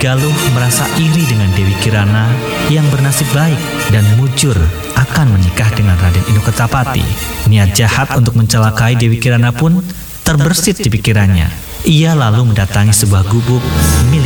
Galuh merasa iri dengan Dewi Kirana yang bernasib baik dan mujur akan menikah dengan Raden Inoketapati. Niat jahat untuk mencelakai Dewi Kirana pun terbersit di pikirannya. Ia lalu mendatangi sebuah gubuk milik